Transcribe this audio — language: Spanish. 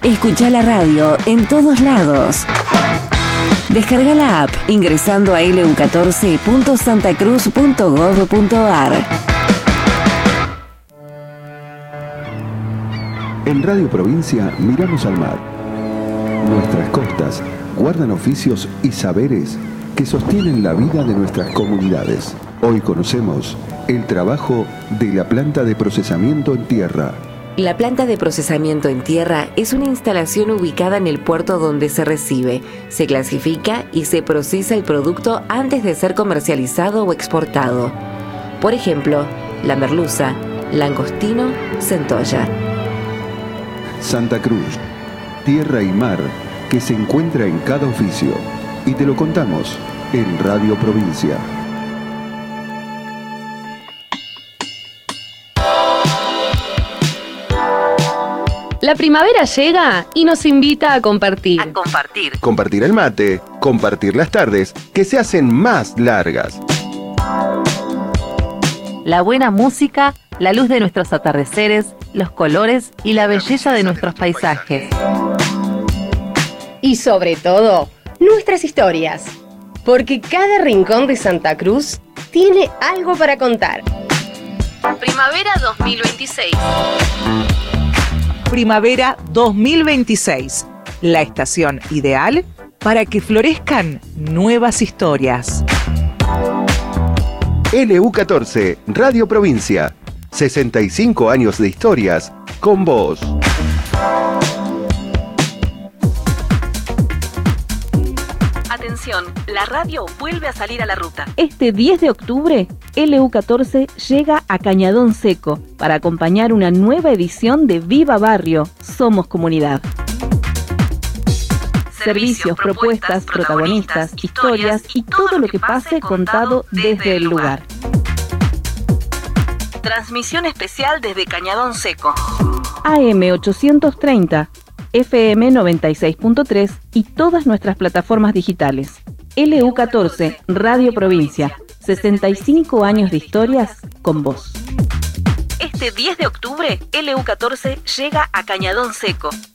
Escucha la radio en todos lados. Descarga la app ingresando a lu14.santacruz.gov.ar. En Radio Provincia miramos al mar. Nuestras costas guardan oficios y saberes que sostienen la vida de nuestras comunidades. Hoy conocemos el trabajo de la planta de procesamiento en tierra. La planta de procesamiento en tierra es una instalación ubicada en el puerto donde se recibe, se clasifica y se procesa el producto antes de ser comercializado o exportado. Por ejemplo, la merluza, langostino, centolla. Santa Cruz, tierra y mar que se encuentra en cada oficio. Y te lo contamos en Radio Provincia. La primavera llega y nos invita a compartir. Compartir el mate, compartir las tardes, que se hacen más largas. La buena música, la luz de nuestros atardeceres, los colores y la belleza de nuestros paisajes. Y sobre todo, nuestras historias. Porque cada rincón de Santa Cruz tiene algo para contar. Primavera 2026. Primavera 2026, la estación ideal para que florezcan nuevas historias. LU14, Radio Provincia, 65 años de historias con vos. Atención, la radio vuelve a salir a la ruta. Este 10 de octubre, LU14 llega a Cañadón Seco para acompañar una nueva edición de Viva Barrio, Somos Comunidad. Servicios, propuestas, protagonistas, historias y todo lo que pase contado desde el lugar. Transmisión especial desde Cañadón Seco. AM 830, FM 96.3 y todas nuestras plataformas digitales. LU14, Radio Provincia, 65 años de historias con vos. Este 10 de octubre, LU14 llega a Cañadón Seco